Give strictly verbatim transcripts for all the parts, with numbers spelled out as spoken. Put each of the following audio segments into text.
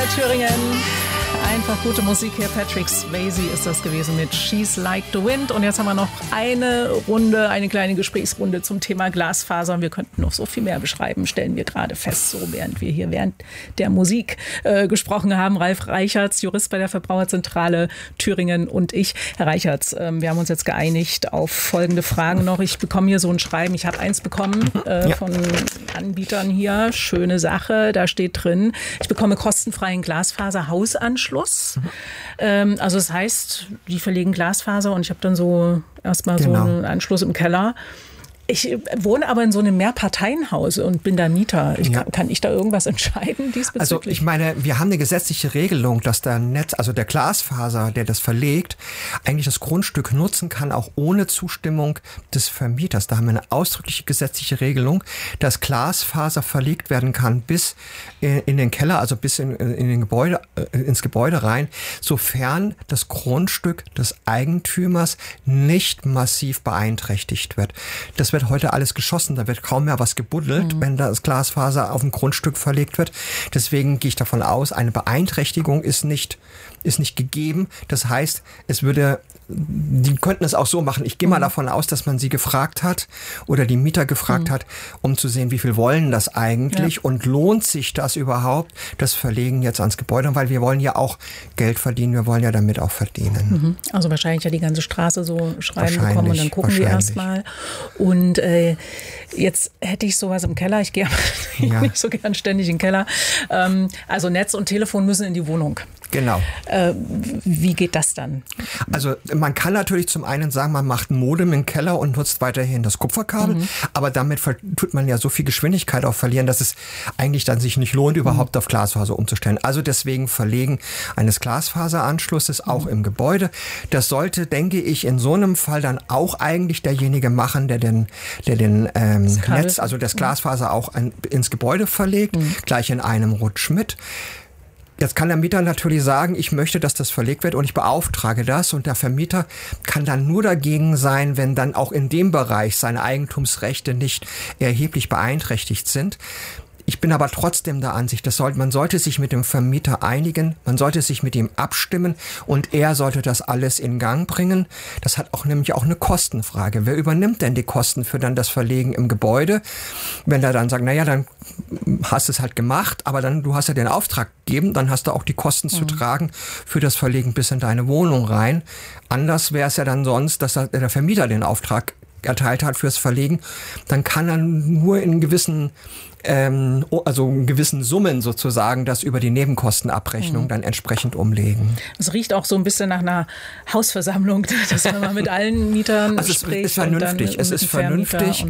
Thüringen. Einfach gute Musik hier. Patrick Swayze ist das gewesen mit She's Like the Wind. Und jetzt haben wir noch eine Runde, eine kleine Gesprächsrunde zum Thema Glasfaser. Und wir könnten noch so viel mehr beschreiben, stellen wir gerade fest, so während wir hier während der Musik äh, gesprochen haben. Ralf Reichertz, Jurist bei der Verbraucherzentrale Thüringen und ich. Herr Reichertz, äh, wir haben uns jetzt geeinigt auf folgende Fragen noch. Ich bekomme hier so ein Schreiben. Ich habe eins bekommen äh, ja. von Anbietern hier. Schöne Sache. Da steht drin, ich bekomme kostenfreien Glasfaser-Hausanschluss. Mhm. Ähm, also das heißt, die verlegen Glasfaser und ich habe dann so erstmal genau. so einen Anschluss im Keller. Ich wohne aber in so einem Mehrparteienhaus und bin da Mieter. Ich, ja. kann, kann ich da irgendwas entscheiden diesbezüglich? Also ich meine, wir haben eine gesetzliche Regelung, dass der Netz, also der Glasfaser, der das verlegt, eigentlich das Grundstück nutzen kann, auch ohne Zustimmung des Vermieters. Da haben wir eine ausdrückliche gesetzliche Regelung, dass Glasfaser verlegt werden kann bis in den Keller, also bis in, in den Gebäude, ins Gebäude rein, sofern das Grundstück des Eigentümers nicht massiv beeinträchtigt wird. Das wird heute alles geschossen, da wird kaum mehr was gebuddelt, mhm. wenn das Glasfaser auf ein Grundstück verlegt wird. Deswegen gehe ich davon aus, eine Beeinträchtigung ist nicht, ist nicht gegeben. Das heißt, es würde, die könnten es auch so machen. Ich gehe mal mhm. davon aus, dass man sie gefragt hat oder die Mieter gefragt mhm. hat, um zu sehen, wie viel wollen das eigentlich ja. und lohnt sich das überhaupt, das Verlegen jetzt ans Gebäude, weil wir wollen ja auch Geld verdienen, wir wollen ja damit auch verdienen. Mhm. Also wahrscheinlich ja die ganze Straße so schreiben bekommen und dann gucken wir erstmal. Und äh, jetzt hätte ich sowas im Keller, ich gehe ja. nicht so gern ständig in den Keller. Ähm, also Netz und Telefon müssen in die Wohnung. Genau. Äh, wie geht das dann? Also man kann natürlich zum einen sagen, man macht ein Modem im Keller und nutzt weiterhin das Kupferkabel, mhm. aber damit tut man ja so viel Geschwindigkeit auch verlieren, dass es eigentlich dann sich nicht lohnt, überhaupt mhm. auf Glasfaser umzustellen. Also deswegen Verlegen eines Glasfaseranschlusses auch mhm. im Gebäude. Das sollte, denke ich, in so einem Fall dann auch eigentlich derjenige machen, der den, der den ähm, Netz, also das Glasfaser auch ein, ins Gebäude verlegt, mhm. gleich in einem Rutsch mit. Jetzt kann der Mieter natürlich sagen, ich möchte, dass das verlegt wird und ich beauftrage das. Und der Vermieter kann dann nur dagegen sein, wenn dann auch in dem Bereich seine Eigentumsrechte nicht erheblich beeinträchtigt sind. Ich bin aber trotzdem der Ansicht, das sollte, man sollte sich mit dem Vermieter einigen, man sollte sich mit ihm abstimmen und er sollte das alles in Gang bringen. Das hat auch nämlich auch eine Kostenfrage. Wer übernimmt denn die Kosten für dann das Verlegen im Gebäude? Wenn er dann sagt, naja, dann hast du es halt gemacht, aber dann du hast ja den Auftrag gegeben, dann hast du auch die Kosten mhm. zu tragen für das Verlegen bis in deine Wohnung rein. Anders wäre es ja dann sonst, dass der Vermieter den Auftrag erteilt hat fürs Verlegen, dann kann er nur in gewissen ähm, also in gewissen Summen sozusagen das über die Nebenkostenabrechnung mhm. dann entsprechend umlegen. Es riecht auch so ein bisschen nach einer Hausversammlung, dass man mal mit allen Mietern also spricht. Es ist vernünftig, es ist vernünftig,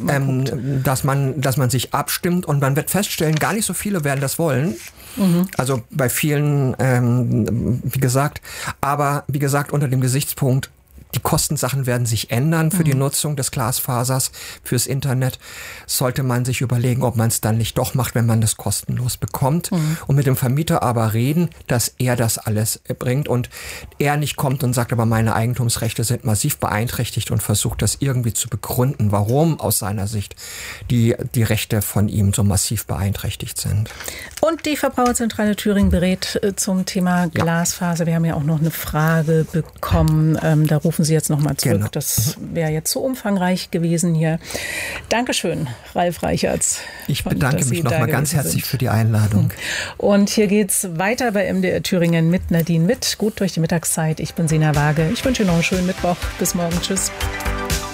ähm, dass man, dass man sich abstimmt und man wird feststellen, gar nicht so viele werden das wollen. Mhm. Also bei vielen, ähm, wie gesagt, aber wie gesagt unter dem Gesichtspunkt, die Kostensachen werden sich ändern für mhm. die Nutzung des Glasfasers fürs Internet. Sollte man sich überlegen, ob man es dann nicht doch macht, wenn man das kostenlos bekommt. Mhm. Und mit dem Vermieter aber reden, dass er das alles bringt und er nicht kommt und sagt, aber meine Eigentumsrechte sind massiv beeinträchtigt und versucht das irgendwie zu begründen, warum aus seiner Sicht die, die Rechte von ihm so massiv beeinträchtigt sind. Und die Verbraucherzentrale Thüringen berät zum Thema Glasfaser. Ja. Wir haben ja auch noch eine Frage bekommen. Ähm, da rufen Sie jetzt nochmal zurück. Genau. Das wäre jetzt so umfangreich gewesen hier. Dankeschön, Ralf Reichertz. Ich bedanke mich nochmal ganz herzlich sind. für die Einladung. Und hier geht's weiter bei M D R Thüringen mit Nadine Witt. Gut durch die Mittagszeit. Ich bin Sina Waage. Ich wünsche Ihnen noch einen schönen Mittwoch. Bis morgen. Tschüss.